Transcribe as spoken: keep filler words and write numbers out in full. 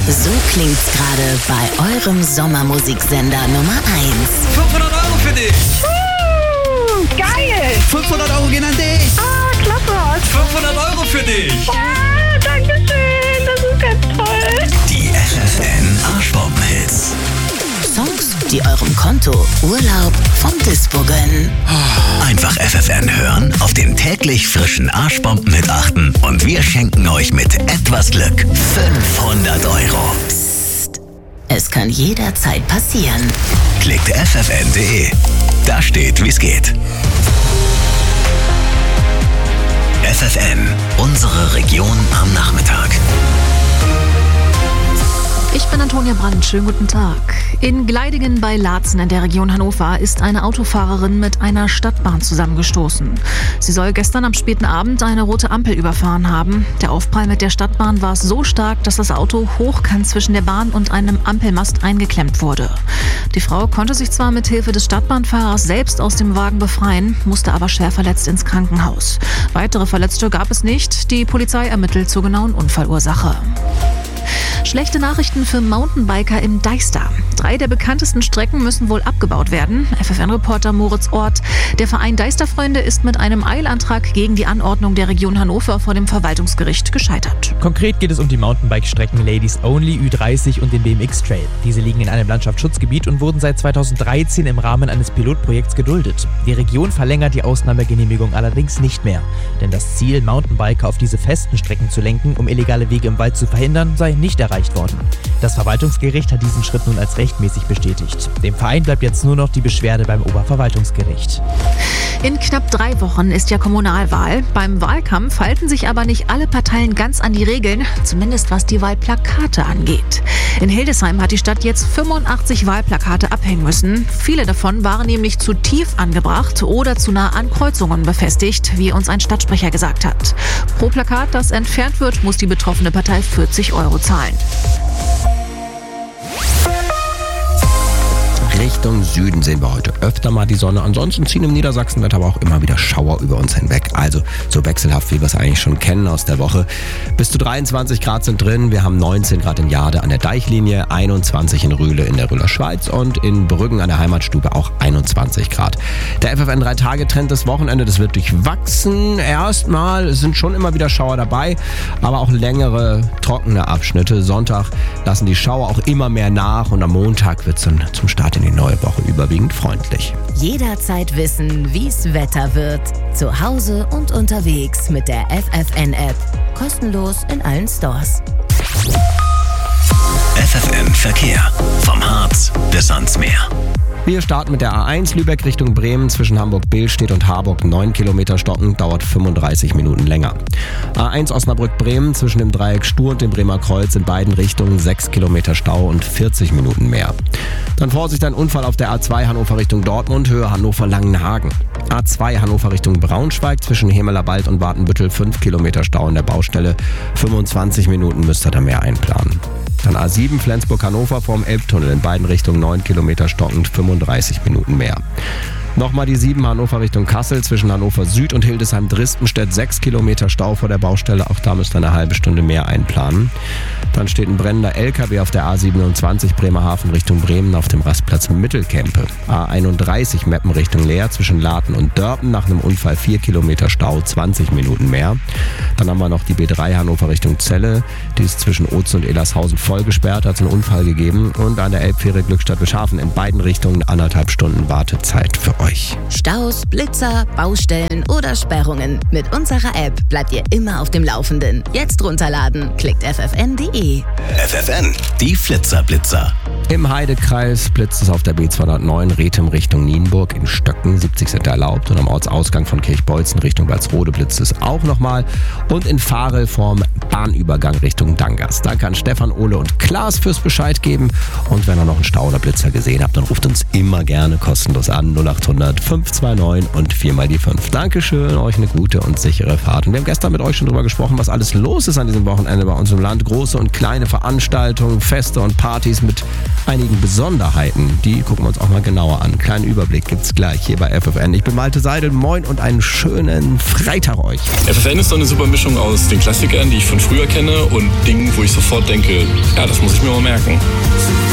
So klingt's gerade bei eurem Sommermusiksender Nummer eins. fünfhundert Euro für dich! Uh, geil! fünfhundert Euro gehen an dich! Ah, klasse! fünfhundert Euro für dich! Ah, danke schön, das ist ganz toll! Die F F N Arschbomben-Hits. Songs, die eurem Konto Urlaub vom Dispo gönnen. Einfach F F N hören, auf den täglich frischen Arschbomben-Hit achten und wir schenken euch mit etwas Glück fünfhundert Euro. Psst. Es kann jederzeit passieren. Klickt F F N punkt de. Da steht, wie's geht. F F N, unsere Region am Nachmittag. Ich bin Antonia Brandt, schönen guten Tag. In Gleidingen bei Laatzen in der Region Hannover ist eine Autofahrerin mit einer Stadtbahn zusammengestoßen. Sie soll gestern am späten Abend eine rote Ampel überfahren haben. Der Aufprall mit der Stadtbahn war so stark, dass das Auto hochkant zwischen der Bahn und einem Ampelmast eingeklemmt wurde. Die Frau konnte sich zwar mit Hilfe des Stadtbahnfahrers selbst aus dem Wagen befreien, musste aber schwer verletzt ins Krankenhaus. Weitere Verletzte gab es nicht. Die Polizei ermittelt zur genauen Unfallursache. Schlechte Nachrichten für Mountainbiker im Deister. Drei der bekanntesten Strecken müssen wohl abgebaut werden. F F N-Reporter Moritz Ort. Der Verein Deisterfreunde ist mit einem Eilantrag gegen die Anordnung der Region Hannover vor dem Verwaltungsgericht gescheitert. Konkret geht es um die Mountainbike-Strecken Ladies Only, Ü dreißig und den B M X-Trail. Diese liegen in einem Landschaftsschutzgebiet und wurden seit zweitausenddreizehn im Rahmen eines Pilotprojekts geduldet. Die Region verlängert die Ausnahmegenehmigung allerdings nicht mehr. Denn das Ziel, Mountainbiker auf diese festen Strecken zu lenken, um illegale Wege im Wald zu verhindern, sei nicht erreicht worden. Das Verwaltungsgericht hat diesen Schritt nun als rechtmäßig bestätigt. Dem Verein bleibt jetzt nur noch die Beschwerde beim Oberverwaltungsgericht. In knapp drei Wochen ist ja Kommunalwahl. Beim Wahlkampf halten sich aber nicht alle Parteien ganz an die Regeln, zumindest was die Wahlplakate angeht. In Hildesheim hat die Stadt jetzt fünfundachtzig Wahlplakate abhängen müssen. Viele davon waren nämlich zu tief angebracht oder zu nah an Kreuzungen befestigt, wie uns ein Stadtsprecher gesagt hat. Pro Plakat, das entfernt wird, muss die betroffene Partei vierzig Euro zahlen. Richtung Süden sehen wir heute öfter mal die Sonne. Ansonsten ziehen im Niedersachsenwetter aber auch immer wieder Schauer über uns hinweg. Also so wechselhaft, wie wir es eigentlich schon kennen aus der Woche. Bis zu dreiundzwanzig Grad sind drin. Wir haben neunzehn Grad in Jade an der Deichlinie, einundzwanzig in Rühle in der Rühler Schweiz und in Brüggen an der Heimatstube auch einundzwanzig Grad. Der F F N drei Tage Trend des Wochenende, das wird durchwachsen. Erstmal sind schon immer wieder Schauer dabei, aber auch längere, trockene Abschnitte. Sonntag lassen die Schauer auch immer mehr nach und am Montag wird es dann zum Start in die neue Woche überwiegend freundlich. Jederzeit wissen, wie's Wetter wird. Zu Hause und unterwegs mit der F F N-App. Kostenlos in allen Stores. F F N Verkehr. Vom Harz bis ans Meer. Wir starten mit der A eins Lübeck Richtung Bremen zwischen Hamburg-Billstedt und Harburg. neun Kilometer stocken, dauert fünfunddreißig Minuten länger. A eins Osnabrück-Bremen zwischen dem Dreieck Stur und dem Bremer Kreuz in beiden Richtungen sechs Kilometer Stau und vierzig Minuten mehr. Dann Vorsicht, ein Unfall auf der A zwei Hannover Richtung Dortmund, Höhe Hannover-Langenhagen. A zwei Hannover Richtung Braunschweig zwischen Hemeler Wald und Watenbüttel fünf Kilometer Stau an der Baustelle. fünfundzwanzig Minuten müsst ihr da mehr einplanen. Dann A sieben Flensburg-Hannover vorm Elbtunnel in beiden Richtungen neun Kilometer stockend, fünfunddreißig Minuten mehr. Nochmal die sieben Hannover Richtung Kassel zwischen Hannover Süd und Hildesheim-Dristenstedt sechs Kilometer Stau vor der Baustelle. Auch da müsst ihr eine halbe Stunde mehr einplanen. Dann steht ein brennender L K W auf der A siebenundzwanzig Bremerhaven Richtung Bremen auf dem Rastplatz Mittelkempe. A einunddreißig Meppen Richtung Leer zwischen Laten und Dörpen nach einem Unfall vier Kilometer Stau, zwanzig Minuten mehr. Dann haben wir noch die B drei Hannover Richtung Celle. Die ist zwischen Otzen und Elershausen voll gesperrt, hat es einen Unfall gegeben. Und an der Elbfähre Glückstadt-Bischhafen in beiden Richtungen anderthalb Stunden Wartezeit für euch. Staus, Blitzer, Baustellen oder Sperrungen. Mit unserer App bleibt ihr immer auf dem Laufenden. Jetzt runterladen. Klickt F F N punkt de. F F N, die Flitzer-Blitzer. Im Heidekreis blitzt es auf der B zweihundertneun Rethem Richtung Nienburg in Stöcken. siebzig sind erlaubt. Und am Ortsausgang von Kirchbolzen Richtung Walsrode blitzt es auch nochmal. Und in Varel vorm Bahnübergang Richtung Dangas. Danke an Stefan, Ole und Klaas fürs Bescheid geben. Und wenn ihr noch einen Stau oder Blitzer gesehen habt, dann ruft uns immer gerne kostenlos an. null achthundert fünf zwei neun und vier mal die fünf. Dankeschön, euch eine gute und sichere Fahrt. Und wir haben gestern mit euch schon drüber gesprochen, was alles los ist an diesem Wochenende bei uns im Land. Große und kleine Veranstaltungen, Feste und Partys mit einigen Besonderheiten. Die gucken wir uns auch mal genauer an. Kleinen Überblick gibt's gleich hier bei F F N. Ich bin Malte Seidel, moin und einen schönen Freitag euch. F F N ist so eine super Mischung aus den Klassikern, die ich von früher kenne, und Dingen, wo ich sofort denke, ja, das muss ich mir mal merken.